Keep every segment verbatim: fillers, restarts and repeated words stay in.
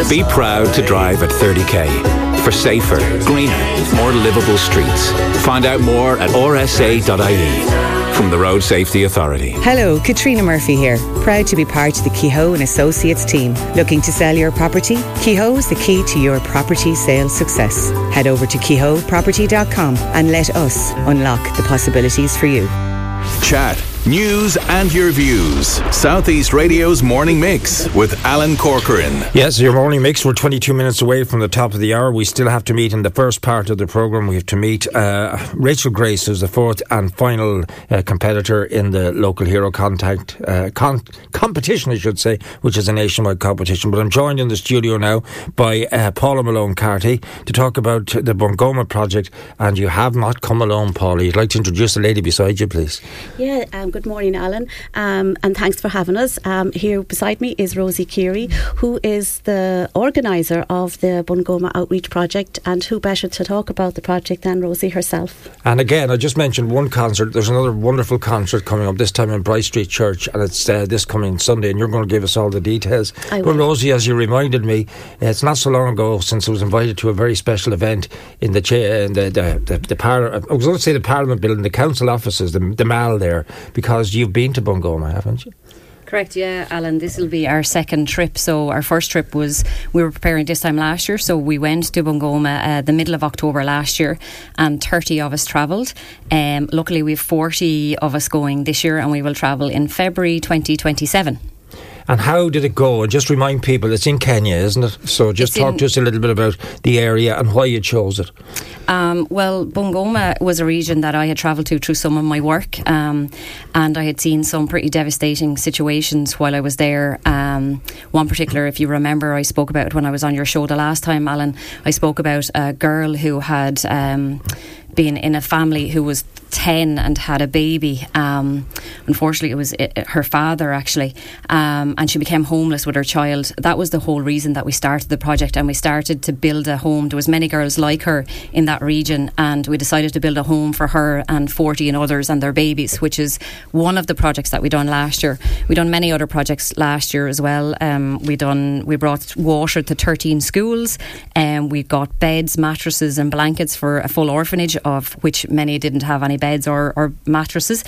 Be proud to drive at thirty k for safer, greener, more livable streets. Find out more at r s a dot i e. From the Road Safety Authority. Hello, Katrina Murphy here. Proud to be part of the Kehoe and Associates team. Looking to sell your property? Kehoe is the key to your property sales success. Head over to kehoe property dot com and let us unlock the possibilities for you. Chat, news and your views. Southeast Radio's Morning Mix with Alan Corcoran. Yes, your morning mix. We're twenty-two minutes away from the top of the hour. We still have to meet in the first part of the programme. We have to meet uh, Rachel Grace, who's the fourth and final uh, competitor in the Local Hero Contact uh, con- competition, I should say, which is a nationwide competition. But I'm joined in the studio now by uh, Paula Malone-Carty to talk about the Bungoma project. And you have not come alone, Paula. You'd like to introduce the lady beside you, please? Yeah, um, good morning, Alan, um, and thanks for having us. Um, here beside me is Rosie Keary, who is the organiser of the Bungoma Outreach Project, and who better to talk about the project than Rosie herself. And again, I just mentioned one concert. There's another wonderful concert coming up, this time in Bright Street Church, and it's uh, this coming Sunday, and you're going to give us all the details. I will. But Rosie, as you reminded me, it's not so long ago since I was invited to a very special event in the cha- in the the, the, the par- I was going to say the Parliament building, the council offices, the, the mall there, because you've been to Bungoma, haven't you? Correct, yeah, Alan. This will be our second trip. So our first trip was, we were preparing this time last year, so we went to Bungoma uh, the middle of October last year, and thirty of us travelled. Um, luckily we have forty of us going this year, and we will travel in February twenty twenty-seven. And how did it go? And just remind people, it's in Kenya, isn't it? So just It's talk in- to us a little bit about the area and why you chose it. Um, well, Bungoma was a region that I had travelled to through some of my work, um, and I had seen some pretty devastating situations while I was there. Um, one particular, if you remember, I spoke about when I was on your show the last time, Alan. I spoke about a girl who had um, been in a family who was ten and had a baby. Um, unfortunately, it was it, her father actually, um, and she became homeless with her child. That was the whole reason that we started the project, and we started to build a home. There was many girls like her in that region, and we decided to build a home for her and forty and others and their babies, which is one of the projects that we done last year. We done many other projects last year as well. Um, we done we brought water to thirteen schools, and we got beds, mattresses and blankets for a full orphanage, of which many didn't have any beds or, or mattresses.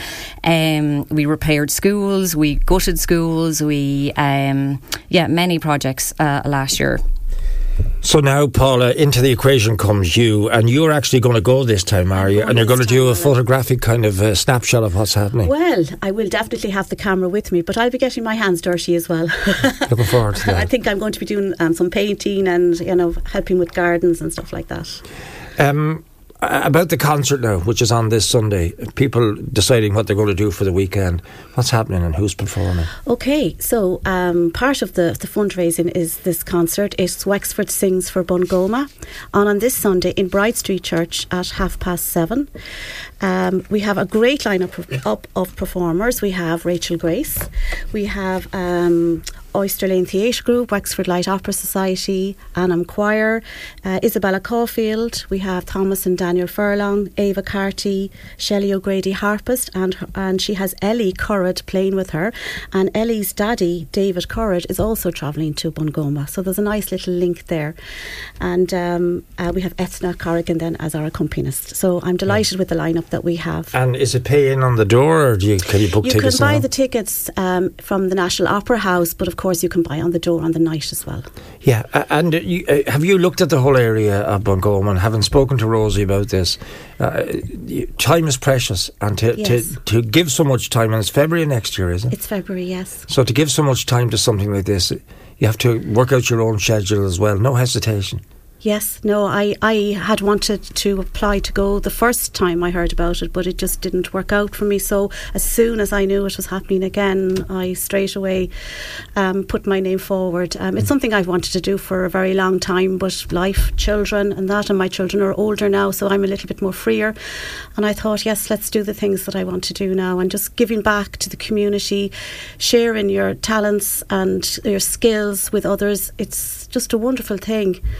Um, we repaired schools, we gutted schools, we um, yeah many projects uh, last year. So now, Paula, into the equation comes you, and you're actually going to go this time, are you? And you're going to do a photographic kind of uh, snapshot of what's happening. Well, I will definitely have the camera with me, but I'll be getting my hands dirty as well. Looking forward to that. I think I'm going to be doing um, some painting and, you know, helping with gardens and stuff like that. Um, about the concert now, which is on this Sunday, people deciding what they're going to do for the weekend. What's happening and who's performing? Okay, so um, part of the, the fundraising is this concert. It's Wexford Sings for Bungoma, on on this Sunday in Bright Street Church at half past seven. Um, we have a great lineup of, up of performers. We have Rachel Grace, we have um, Oyster Lane Theatre Group, Wexford Light Opera Society, Annam Choir, uh, Isabella Caulfield. We have Thomas and Daniel Furlong, Ava Carty, Shelley O'Grady harpist, and her, and she has Ellie Currid playing with her. And Ellie's daddy, David Currid, is also travelling to Bungoma. So there's a nice little link there. And um, uh, we have Ethna Corrigan then as our accompanist. So I'm delighted with the lineup that we have. And is it pay in on the door, or do you, can you book you tickets can buy now? the tickets um, from the National Opera House, but of course you can buy on the door on the night as well. Yeah, uh, and uh, you, uh, have you looked at the whole area of Bungoma? And having spoken to Rosie about this, uh, you, time is precious, and to, Yes. to, to give so much time, and it's February next year, isn't it? It's February, yes. So to give so much time to something like this, you have to work out your own schedule as well. No hesitation. Yes, no, I, I had wanted to apply to go the first time I heard about it, but it just didn't work out for me. So as soon as I knew it was happening again, I straight away um, put my name forward. Um, it's something I've wanted to do for a very long time, but life, children and that, and my children are older now, so I'm a little bit more freer. And I thought, yes, let's do the things that I want to do now, and just giving back to the community, sharing your talents and your skills with others. It's just a wonderful thing. Yeah. And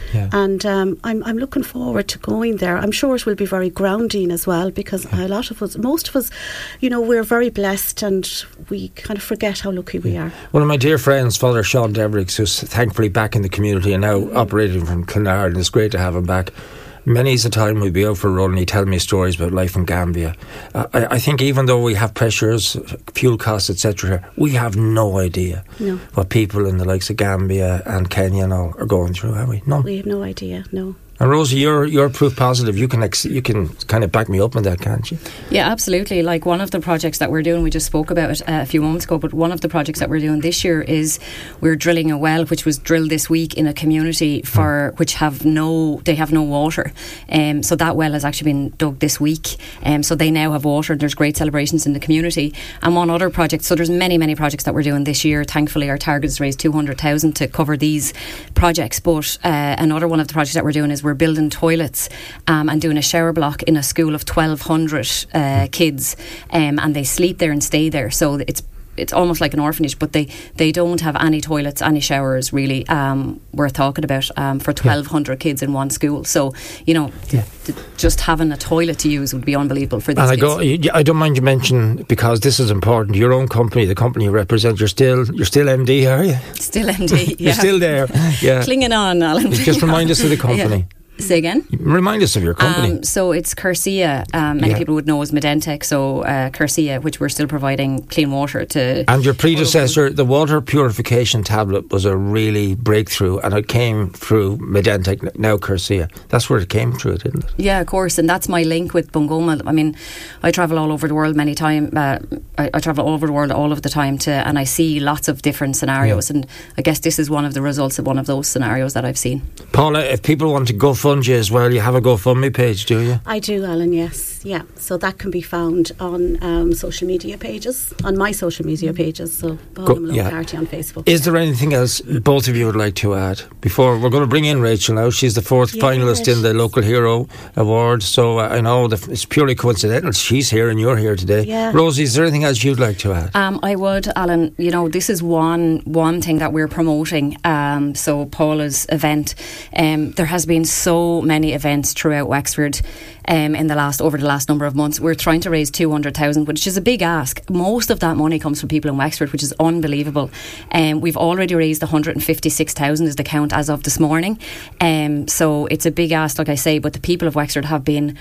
and um, I'm I'm looking forward to going there. I'm sure it will be very grounding as well, because a lot of us, most of us, you know, we're very blessed and we kind of forget how lucky we are. One of my dear friends, Father Sean Devericks, who's thankfully back in the community and now operating from Clonard, and it's great to have him back. Many's the time we'd be out for a run and he'd tell me stories about life in Gambia. Uh, I, I think even though we have pressures, fuel costs, et cetera, we have no idea no. what people in the likes of Gambia and Kenya now are going through, have we? No. We have no idea, no. And Rosie, you're you're proof positive. You can ex- you can kind of back me up on that, can't you? Yeah, absolutely. Like one of the projects that we're doing, we just spoke about it uh, a few moments ago, but one of the projects that we're doing this year is we're drilling a well which was drilled this week in a community for mm. which have no they have no water. Um, so that well has actually been dug this week. Um, so they now have water. There's great celebrations in the community. And one other project. So there's many many projects that we're doing this year. Thankfully, our target is raised two hundred thousand to cover these projects. But uh, another one of the projects that we're doing is we're We're building toilets um, and doing a shower block in a school of twelve hundred uh, kids, um, and they sleep there and stay there. So it's it's almost like an orphanage, but they, they don't have any toilets, any showers really um, worth talking about um, for twelve hundred yeah. kids in one school. So, you know, yeah. th- just having a toilet to use would be unbelievable for these and kids. I, go, I don't mind you mention, because this is important, your own company, the company you represent, you're still you're still M D, are you? Still M D, yeah. You're still there. Yeah. Clinging on, Alan. Just remind us of the company. Yeah. Say again? Remind us of your company. Um, so it's Cursia. Um, many yeah. people would know as Medentech. So uh, Cursia, which we're still providing clean water to. And your predecessor, the water purification tablet, was a really breakthrough, and it came through Medentech, now Cursia. That's where it came through, didn't it? Yeah, of course. And that's my link with Bungoma. I mean, I travel all over the world many times. Uh, I, I travel all over the world all of the time, to, and I see lots of different scenarios. Yeah. And I guess this is one of the results of one of those scenarios that I've seen. Paula, if people want to go fund you as well, you have a GoFundMe page, do you? I do, Alan, yes. Yeah, so that can be found on um, social media pages, on my social media pages, so Paula Malone yeah. Carty on Facebook. Is there anything else both of you would like to add? Before, we're going to bring in Rachel now. She's the fourth yeah, finalist in the Local Hero Award, so uh, I know that it's purely coincidental she's here and you're here today. Yeah. Rosie, is there anything else you'd like to add? Um, I would, Alan. You know, this is one one thing that we're promoting. Um, so Paula's event, um, there has been so many events throughout Wexford um, in the last over the last number of months. We're trying to raise two hundred thousand, which is a big ask. Most of that money comes from people in Wexford, which is unbelievable. Um, we've already raised one hundred fifty-six thousand is the count as of this morning. Um, so it's a big ask, like I say, but the people of Wexford have been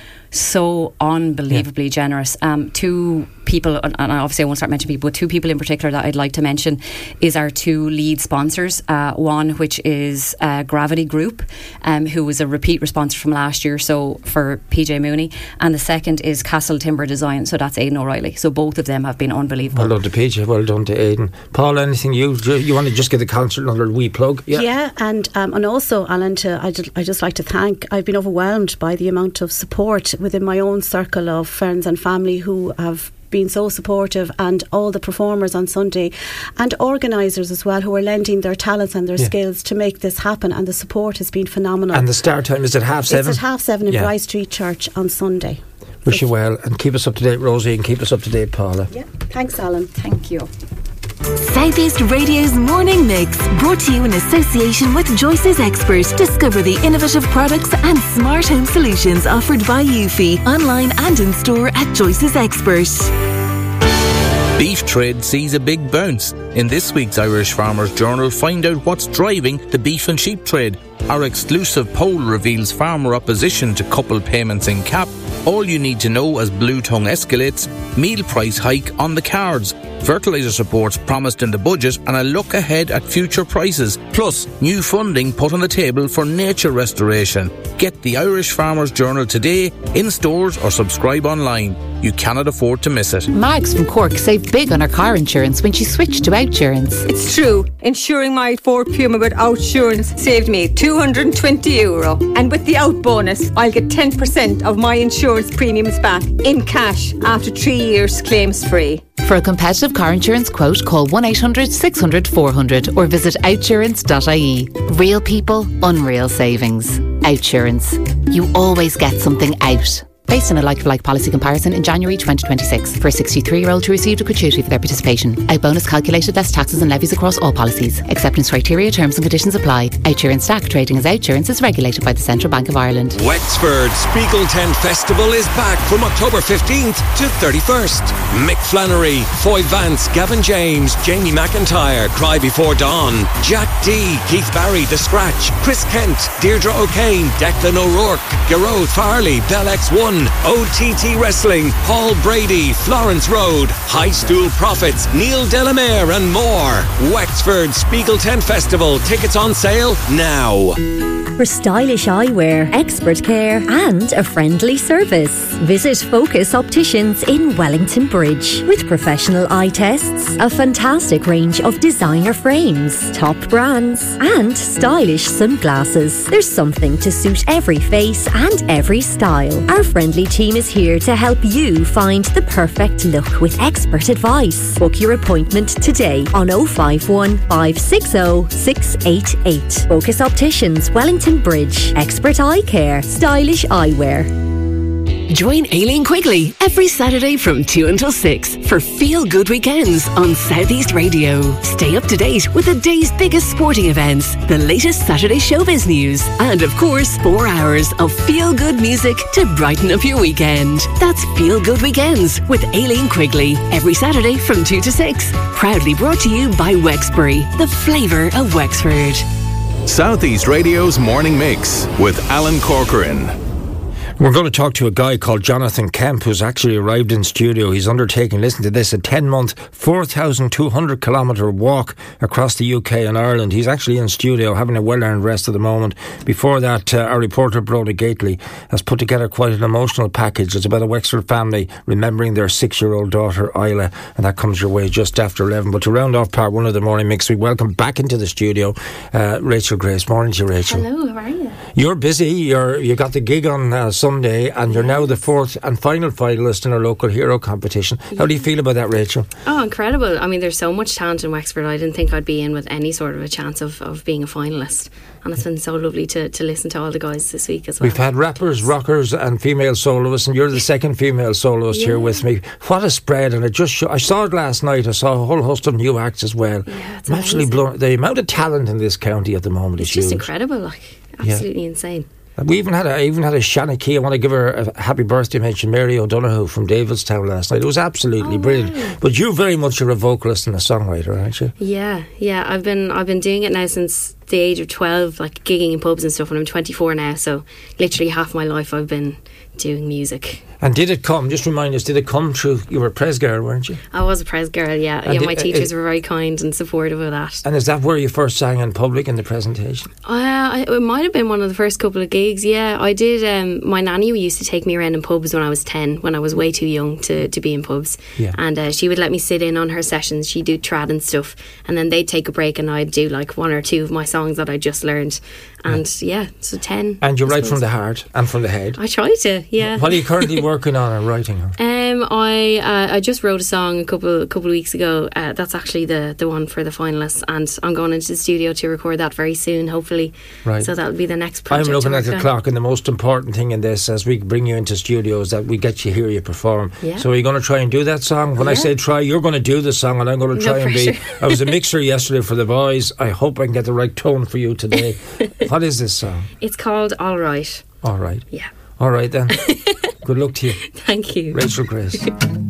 so unbelievably yeah. generous. Um, two people, and obviously I won't start mentioning people, but two people in particular that I'd like to mention is our two lead sponsors. Uh, one, which is uh, Gravity Group, um, who was a repeat sponsor from last year, so for P J Mooney, and the second is Castle Timber Design, so that's Aidan O'Reilly. So both of them have been unbelievable. Well done to P J, well done to Aidan. Paul, anything you you want to just give the concert another wee plug? Yeah, yeah and um, and also, Alan, to, I just, I just like to thank, I've been overwhelmed by the amount of support within my own circle of friends and family who have been so supportive, and all the performers on Sunday and organisers as well, who are lending their talents and their yeah. skills to make this happen, and the support has been phenomenal. And the start time is at half seven? It's at half seven in yeah. Bride Street Church on Sunday. Wish you well, and keep us up to date, Rosie, and keep us up to date, Paula. Yeah, thanks, Alan. Thank you. Southeast Radio's Morning Mix, brought to you in association with Joyce's Expert. Discover the innovative products and smart home solutions offered by Eufy, online and in store at Joyce's Expert. Beef trade sees a big bounce. In this week's Irish Farmers Journal, find out what's driving the beef and sheep trade. Our exclusive poll reveals farmer opposition to couple payments in cap. All you need to know as Blue Tongue escalates, meal price hike on the cards, fertiliser supports promised in the budget, and a look ahead at future prices. Plus, new funding put on the table for nature restoration. Get the Irish Farmers Journal today, in stores or subscribe online. You cannot afford to miss it. Mags from Cork saved big on her car insurance when she switched to Outsurance. It's true. Insuring my Ford Puma with Outsurance saved me two hundred twenty euro. And with the Out bonus, I'll get ten percent of my insurance premiums back in cash after three years claims free. For a competitive car insurance quote, call one eight hundred six hundred four hundred or visit outsurance dot I E. Real people, unreal savings. Outsurance. You always get something out. based on a like-for-like policy comparison in January twenty twenty-six, for a sixty-three-year-old who received a gratuity for their participation. Out bonus calculated less taxes and levies across all policies. Acceptance criteria, terms and conditions apply. Outsurance Stack trading as Outsurance is regulated by the Central Bank of Ireland. Wexford Spiegel Festival is back from October fifteenth to thirty-first. Mick Flannery, Foy Vance, Gavin James, Jamie McIntyre, Cry Before Dawn, Jack D, Keith Barry, The Scratch, Chris Kent, Deirdre O'Kane, Declan O'Rourke, Gearóid Farley, Bell X one, O T T Wrestling, Paul Brady, Florence Road, High Stool Prophets, Neil Delamere and more. Wexford Spiegel Festival. Tickets on sale now. For stylish eyewear, expert care and a friendly service, visit Focus Opticians in Wellington Bridge. With professional eye tests, a fantastic range of designer frames, top brands and stylish sunglasses. There's something to suit every face and every style. Our friendly team is here to help you find the perfect look with expert advice. Book your appointment today on oh five one, five six oh, six eight eight. Focus Opticians, Wellington Bridge. Expert eye care, stylish eyewear. Join Aileen Quigley every Saturday from two until six for Feel Good Weekends on Southeast Radio. Stay up to date with the day's biggest sporting events, the latest Saturday showbiz news, and of course, four hours of feel good music to brighten up your weekend. That's Feel Good Weekends with Aileen Quigley every Saturday from two to six. Proudly brought to you by Wexbury, the flavour of Wexford. Southeast Radio's Morning Mix with Alan Corcoran. We're going to talk to a guy called Jonathan Kemp who's actually arrived in studio. He's undertaking, listen to this, a ten-month, four thousand two hundred kilometre walk across the U K and Ireland. He's actually in studio having a well-earned rest at the moment. Before that, uh, our reporter, Brodie Gately, has put together quite an emotional package. It's about a Wexford family remembering their six-year-old daughter, Isla, and that comes your way just after eleven. But to round off part one of the morning mix, we welcome back into the studio uh, Rachel Grace. Morning to you, Rachel. Hello, how are you? You're busy. You're, you got the gig on uh, Sunday, and you're now the fourth and final finalist in our local hero competition. How do you feel about that, Rachel? Oh, incredible. I mean, there's so much talent in Wexford. I didn't think I'd be in with any sort of a chance of, of being a finalist. And it's been so lovely to, to listen to all the guys this week as well. We've had rappers, rockers and female soloists, and you're the second female soloist yeah. here with me. What a spread. And it just show, I saw it last night. I saw a whole host of new acts as well. Yeah, it's I'm actually blown. The amount of talent in this county at the moment it's is huge. It's just incredible, like absolutely yeah. insane. We even had a, I even had a Shanna Key. I want to give her a happy birthday mention, Mary O'Donoghue from Davidstown last night. It was absolutely oh, brilliant. Wow. But you very much are a vocalist and a songwriter, aren't you? Yeah, yeah. I've been I've been doing it now since the age of twelve, like gigging in pubs and stuff. And I'm twenty-four now, so literally half my life I've been doing music. And did it come, just remind us, did it come through, you were a Pres girl, weren't you? I was a Pres girl, yeah. And yeah, my teachers uh, were very kind and supportive of that. And is that where you first sang in public in the presentation? Uh, it might have been one of the first couple of gigs, yeah. I did, um, my nanny used to take me around in pubs when I was ten, when I was way too young to, to be in pubs. Yeah. And uh, she would let me sit in on her sessions. She'd do trad and stuff. And then they'd take a break and I'd do like one or two of my songs that I just learned. And yeah, yeah so ten. And you write from the heart and from the head? I try to, yeah. What are you currently working on and writing on? Um, I uh, I just wrote a song a couple a couple of weeks ago. Uh, that's actually the, the one for the finalists, and I'm going into the studio to record that very soon, hopefully. Right. So that'll be the next project. I'm looking at the on. clock, and the most important thing in this, as we bring you into studio, is that we get you here, you perform. Yeah. So are you going to try and do that song? When yeah. I say try, you're going to do the song, and I'm going to try no and pressure. be. I was a mixer yesterday for the boys. I hope I can get the right tone for you today. What is this song? It's called All Right. All Right. Yeah. All right then. Good luck to you. Thank you. Rachel Grace.